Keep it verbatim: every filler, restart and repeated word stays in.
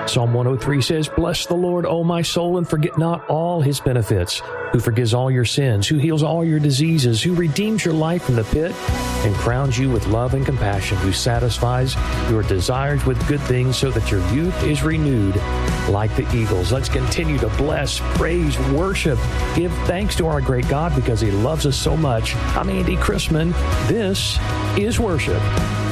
Psalm one oh three says, "Bless the Lord, O my soul, and forget not all his benefits, who forgives all your sins, who heals all your diseases, who redeems your life from the pit and crowns you with love and compassion, who satisfies your desires with good things so that your youth is renewed like the eagles." Let's continue to bless, praise, worship, give thanks to our great God because he loves us so much. I'm Andy Chrisman. This is worship.